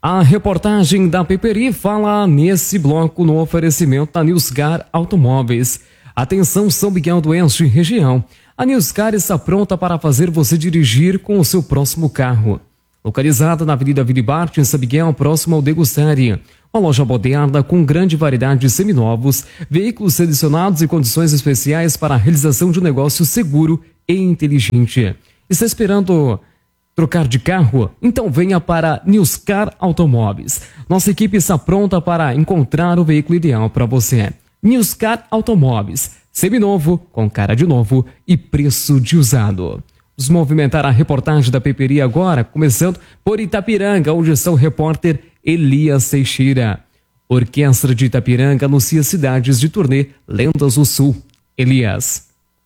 A reportagem da Peperi fala nesse bloco no oferecimento da Newscar Automóveis. Atenção São Miguel do Oeste região. A Newscar está pronta para fazer você dirigir com o seu próximo carro. Localizada na Avenida Vilibarte, em São Miguel, próximo ao Degustari. Uma loja moderna com grande variedade de seminovos, veículos selecionados e condições especiais para a realização de um negócio seguro e inteligente. Está esperando trocar de carro? Então venha para Newscar Automóveis. Nossa equipe está pronta para encontrar o veículo ideal para você. Newscar Automóveis, seminovo, com cara de novo e preço de usado. Vamos movimentar a reportagem da Peperi agora, começando por Itapiranga, onde está o repórter Elias Teixeira. Orquestra de Itapiranga anuncia cidades de turnê Lendas do Sul. Elias.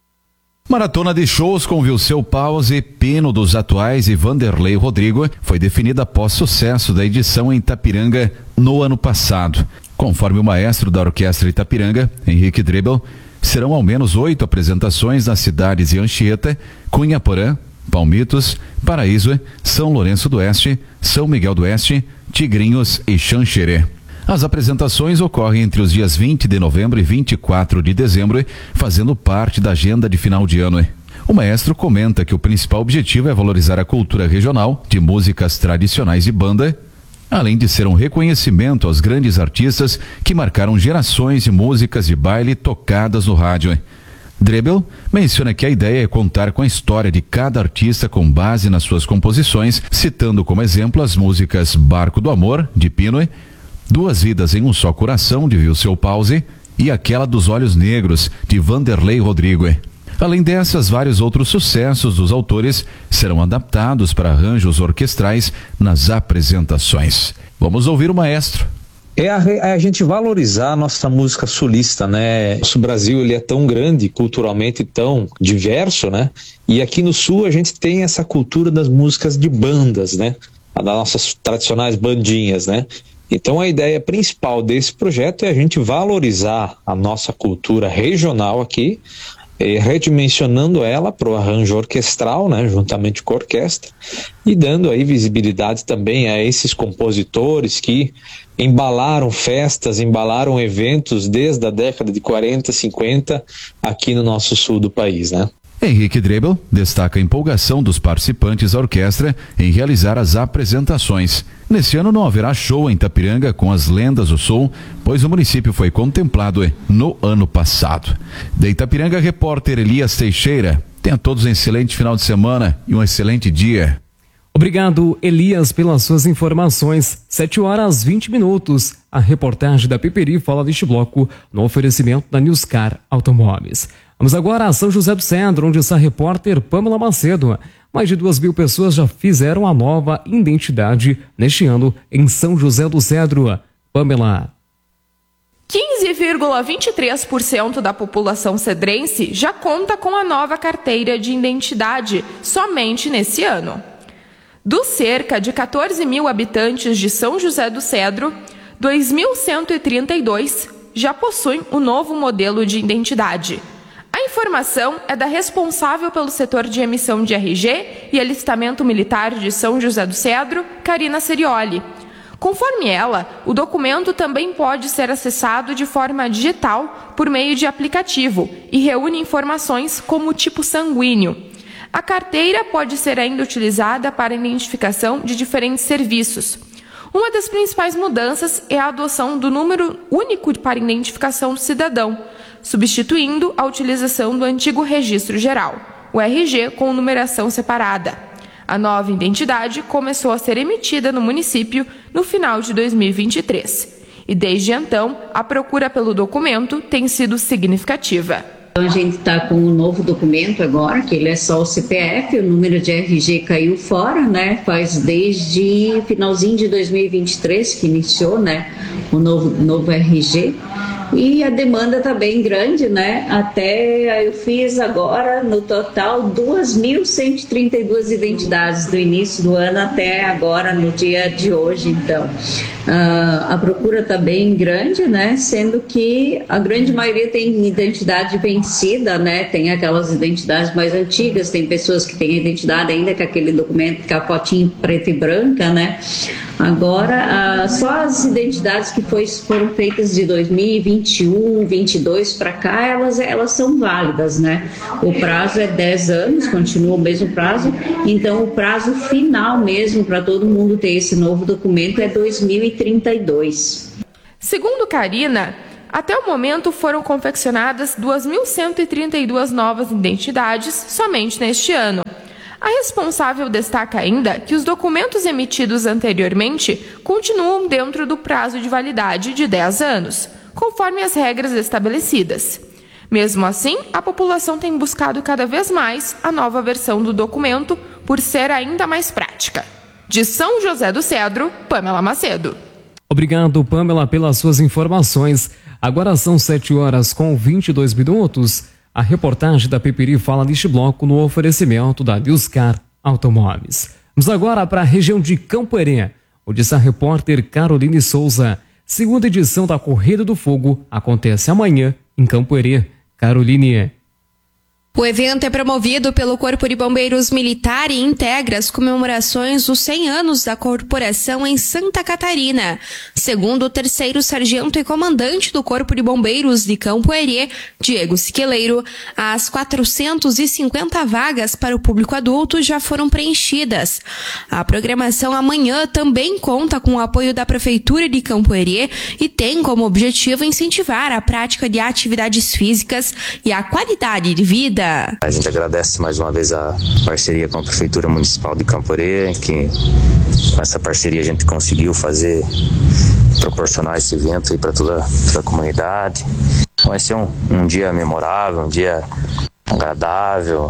Maratona de shows com Vilseu Pause, Pino dos Atuais e Vanderlei Rodrigo foi definida após sucesso da edição em Itapiranga no ano passado. Conforme o maestro da Orquestra Itapiranga, Henrique Drebel, serão ao menos 8 apresentações nas cidades de Anchieta, Cunhaporã, Palmitos, Paraíso, São Lourenço do Oeste, São Miguel do Oeste, Tigrinhos e Xanxerê. As apresentações ocorrem entre os dias 20 de novembro e 24 de dezembro, fazendo parte da agenda de final de ano. O maestro comenta que o principal objetivo é valorizar a cultura regional de músicas tradicionais e banda, além de ser um reconhecimento aos grandes artistas que marcaram gerações de músicas de baile tocadas no rádio. Drebel menciona que a ideia é contar com a história de cada artista com base nas suas composições, citando como exemplo as músicas Barco do Amor, de Pino, Duas Vidas em um Só Coração, de Vilseu Pause, e aquela dos Olhos Negros, de Vanderlei Rodrigo. Além dessas, vários outros sucessos dos autores serão adaptados para arranjos orquestrais nas apresentações. Vamos ouvir o maestro. É a gente valorizar a nossa música sulista, né? O Brasil, ele é tão grande, culturalmente tão diverso, né? E aqui no Sul a gente tem essa cultura das músicas de bandas, né? Das nossas tradicionais bandinhas, né? Então a ideia principal desse projeto é a gente valorizar a nossa cultura regional aqui, redimensionando ela para o arranjo orquestral, né, juntamente com a orquestra, e dando aí visibilidade também a esses compositores que embalaram festas, embalaram eventos desde a década de 40, 50 aqui no nosso sul do país, né? Henrique Drebel destaca a empolgação dos participantes da orquestra em realizar as apresentações. Nesse ano não haverá show em Itapiranga com as Lendas do Sul, pois o município foi contemplado no ano passado. Da Itapiranga, repórter Elias Teixeira. Tenha todos um excelente final de semana e um excelente dia. Obrigado, Elias, pelas suas informações. 7h20. A reportagem da Peperi fala deste bloco no oferecimento da Newscar Automóveis. Vamos agora a São José do Cedro, onde está a repórter Pamela Macedo. Mais de 2.000 pessoas já fizeram a nova identidade neste ano em São José do Cedro. Pamela. 15,23% da população cedrense já conta com a nova carteira de identidade somente nesse ano. Dos cerca de 14 mil habitantes de São José do Cedro, 2.132 já possuem o novo modelo de identidade. A informação é da responsável pelo setor de emissão de RG e alistamento militar de São José do Cedro, Karina Serioli. Conforme ela, o documento também pode ser acessado de forma digital por meio de aplicativo e reúne informações como o tipo sanguíneo. A carteira pode ser ainda utilizada para a identificação de diferentes serviços. Uma das principais mudanças é a adoção do número único para identificação do cidadão, substituindo a utilização do antigo registro geral, o RG com numeração separada. A nova identidade começou a ser emitida no município no final de 2023. E desde então, a procura pelo documento tem sido significativa. A gente está com um novo documento agora, que ele é só o CPF, o número de RG caiu fora, né? Faz desde finalzinho de 2023 que iniciou, né? O novo RG. E a demanda está bem grande, né? Até eu fiz agora, no total, 2.132 identidades do início do ano até agora, no dia de hoje, então. A procura está bem grande, né? Sendo que a grande maioria tem identidade vencida, né? Tem aquelas identidades mais antigas, tem pessoas que têm identidade ainda com aquele documento, com a fotinho preta e branca, né? Agora, só as identidades que foram feitas de 2021, 2022 para cá, elas são válidas, né? O prazo é 10 anos, continua o mesmo prazo, então o prazo final mesmo para todo mundo ter esse novo documento é 2032. Segundo Karina, até o momento foram confeccionadas 2.132 novas identidades somente neste ano. A responsável destaca ainda que os documentos emitidos anteriormente continuam dentro do prazo de validade de 10 anos, conforme as regras estabelecidas. Mesmo assim, a população tem buscado cada vez mais a nova versão do documento por ser ainda mais prática. De São José do Cedro, Pamela Macedo. Obrigado, Pamela, pelas suas informações. Agora são 7h22. A reportagem da Peperi fala neste bloco no oferecimento da Newscar Automóveis. Vamos agora para a região de Campoerê, onde está a repórter Caroline Souza. Segunda edição da Corrida do Fogo acontece amanhã em Campoerê. Caroline. O evento é promovido pelo Corpo de Bombeiros Militar e integra as comemorações dos 100 anos da corporação em Santa Catarina. Segundo o 3º sargento e comandante do Corpo de Bombeiros de Campoerê, Diego Siqueleiro, as 450 vagas para o público adulto já foram preenchidas. A programação amanhã também conta com o apoio da Prefeitura de Campoerê e tem como objetivo incentivar a prática de atividades físicas e a qualidade de vida. A gente agradece mais uma vez a parceria com a Prefeitura Municipal de Campoerê, que com essa parceria a gente conseguiu proporcionar esse evento aí para toda a comunidade. Vai ser um dia memorável, um dia agradável,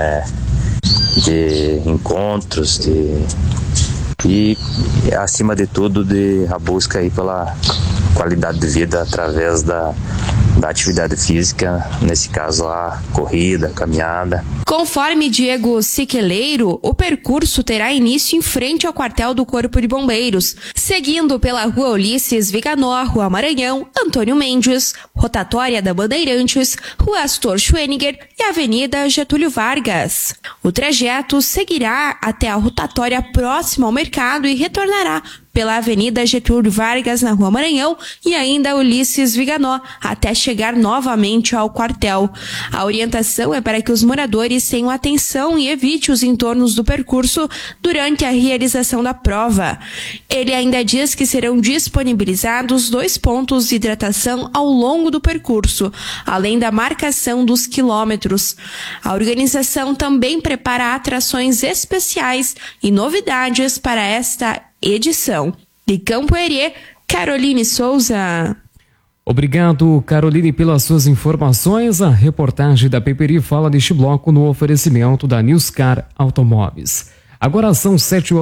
de encontros, e acima de tudo a busca aí pela qualidade de vida através da atividade física, nesse caso a corrida, a caminhada. Conforme Diego Siqueleiro, o percurso terá início em frente ao quartel do Corpo de Bombeiros, seguindo pela Rua Ulisses Viganó, Rua Maranhão, Antônio Mendes, Rotatória da Bandeirantes, Rua Astor Schweniger e Avenida Getúlio Vargas. O trajeto seguirá até a rotatória próxima ao mercado e retornará pela Avenida Getúlio Vargas, na Rua Maranhão, e ainda Ulisses Viganó, até chegar novamente ao quartel. A orientação é para que os moradores tenham atenção e evite os entornos do percurso durante a realização da prova. Ele ainda diz que serão disponibilizados 2 pontos de hidratação ao longo do percurso, além da marcação dos quilômetros. A organização também prepara atrações especiais e novidades para esta edição. De Campoerê, Caroline Souza. Obrigado, Caroline, pelas suas informações. A reportagem da Peperi fala neste bloco no oferecimento da Newscar Automóveis. Agora são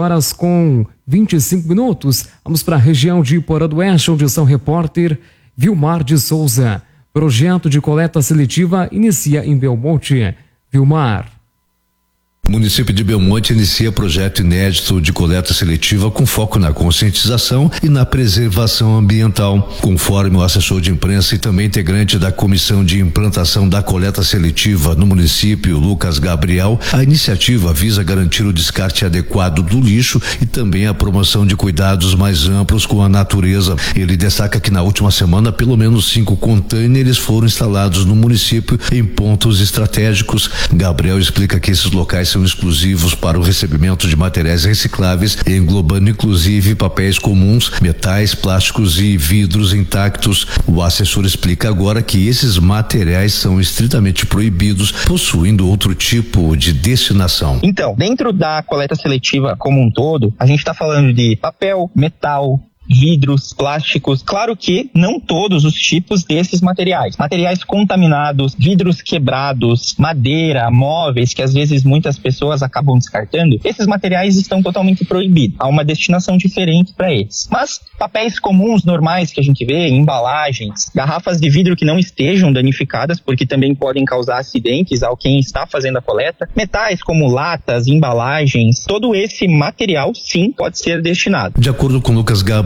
7h25. Vamos para a região de Porã do Oeste, onde são repórter Vilmar de Souza. Projeto de coleta seletiva inicia em Belmonte. Vilmar. O município de Belmonte inicia projeto inédito de coleta seletiva com foco na conscientização e na preservação ambiental. Conforme o assessor de imprensa e também integrante da comissão de implantação da coleta seletiva no município, Lucas Gabriel, a iniciativa visa garantir o descarte adequado do lixo e também a promoção de cuidados mais amplos com a natureza. Ele destaca que na última semana pelo menos 5 contêineres foram instalados no município em pontos estratégicos. Gabriel explica que esses locais são exclusivos para o recebimento de materiais recicláveis, englobando inclusive papéis comuns, metais, plásticos e vidros intactos. O assessor explica agora que esses materiais são estritamente proibidos, possuindo outro tipo de destinação. Então, dentro da coleta seletiva como um todo, a gente está falando de papel, metal, vidros, plásticos, claro que não todos os tipos desses materiais. Materiais contaminados, vidros quebrados, madeira, móveis, que às vezes muitas pessoas acabam descartando, esses materiais estão totalmente proibidos. Há uma destinação diferente para eles. Mas papéis comuns, normais que a gente vê, embalagens, garrafas de vidro que não estejam danificadas, porque também podem causar acidentes ao quem está fazendo a coleta, metais como latas, embalagens, todo esse material sim pode ser destinado. De acordo com Lucas Gabriel,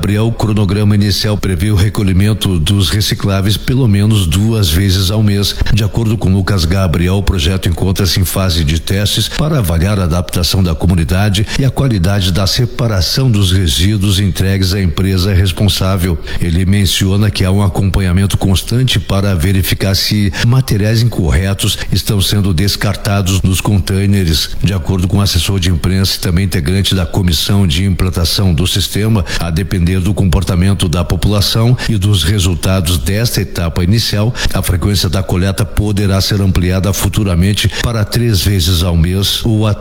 Gabriel, o cronograma inicial prevê o recolhimento dos recicláveis pelo menos 2 vezes ao mês. De acordo com Lucas Gabriel, o projeto encontra-se em fase de testes para avaliar a adaptação da comunidade e a qualidade da separação dos resíduos entregues à empresa responsável. Ele menciona que há um acompanhamento constante para verificar se materiais incorretos estão sendo descartados nos contêineres. De acordo com o assessor de imprensa e também integrante da comissão de implantação do sistema, a depender do comportamento da população e dos resultados desta etapa inicial, a frequência da coleta poderá ser ampliada futuramente para 3 vezes ao mês ou